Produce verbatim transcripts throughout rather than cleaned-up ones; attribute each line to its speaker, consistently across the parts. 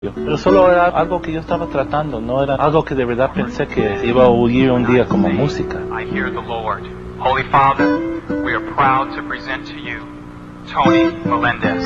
Speaker 1: Pero solo era algo que yo estaba tratando, no era algo que de verdad pensé que iba a oír un día como música.
Speaker 2: I hear the Lord. Holy Father, we are proud to present to you Tony Melendez.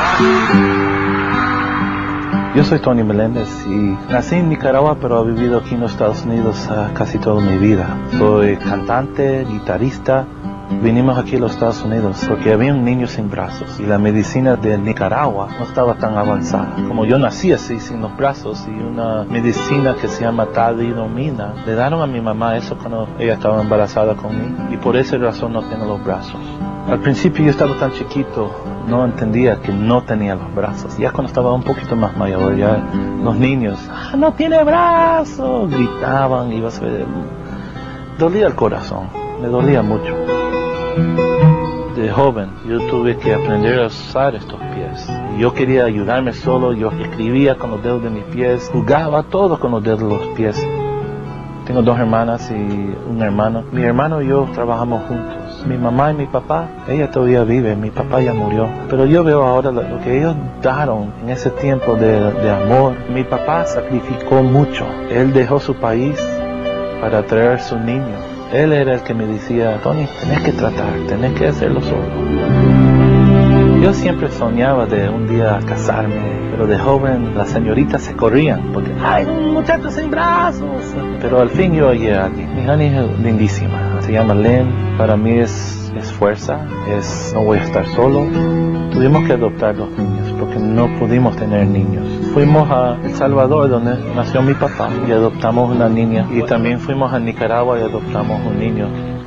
Speaker 1: Yo soy Tony Melendez y nací en Nicaragua, pero he vivido aquí en los Estados Unidos uh, casi toda mi vida. Soy cantante, guitarrista. Vinimos aquí a los Estados Unidos porque había un niño sin brazos y la medicina de Nicaragua no estaba tan avanzada. Como yo nací así, sin los brazos, y una medicina que se llama talidomida, le dieron a mi mamá eso cuando ella estaba embarazada conmigo, y por esa razón no tengo los brazos. Al principio yo estaba tan chiquito, no entendía que no tenía los brazos. Ya cuando estaba un poquito más mayor, ya los niños, ¡ah, no tiene brazos!, gritaban, y vas a ver, dolía el corazón, me dolía mucho. De joven yo tuve que aprender a usar estos pies. Yo quería ayudarme solo, yo escribía con los dedos de mis pies, jugaba todo con los dedos de los pies. Tengo dos hermanas y un hermano. Mi hermano y yo trabajamos juntos. Mi mamá y mi papá, ella todavía vive, mi papá ya murió. Pero yo veo ahora lo, lo que ellos dieron en ese tiempo de, de amor. Mi papá sacrificó mucho. Él dejó su país para traer a su niño. Él era el que me decía, Tony, tenés que tratar, tenés que hacerlo solo. Yo siempre soñaba de un día casarme, pero de joven las señoritas se corrían, porque ¡ay, un muchacho sin brazos! Pero al fin yo llegué aquí. Mi honey es lindísima, se llama Lynn. Para mí es, es fuerza, es no voy a estar solo. Tuvimos que adoptar dos niños, porque no pudimos tener niños. Fuimos a El Salvador, donde nació mi papá, y adoptamos una niña. Y también fuimos a Nicaragua y adoptamos un niño.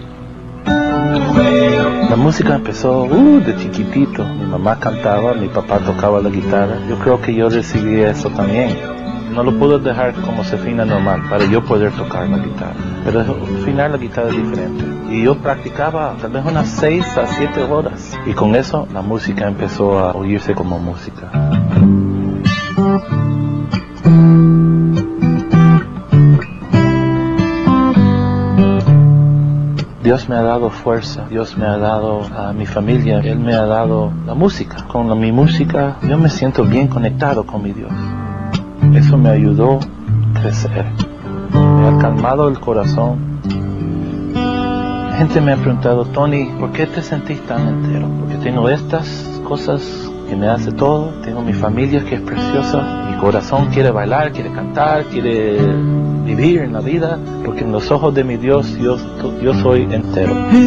Speaker 1: La música empezó uh, de chiquitito. Mi mamá cantaba, mi papá tocaba la guitarra. Yo creo que yo recibí eso también. No lo puedo dejar como se afina normal para yo poder tocar la guitarra. Pero afinar la guitarra es diferente. Y yo practicaba tal vez unas seis a siete horas. Y con eso la música empezó a oírse como música. Dios me ha dado fuerza, Dios me ha dado a mi familia, Él me ha dado la música. Con la, mi música yo me siento bien conectado con mi Dios. Eso me ayudó a crecer, me ha calmado el corazón. La gente me ha preguntado, Tony, ¿por qué te sentís tan entero? Porque tengo estas cosas que me hace todo, tengo mi familia que es preciosa, mi corazón quiere bailar, quiere cantar, quiere vivir en la vida, porque en los ojos de mi Dios yo, yo soy entero.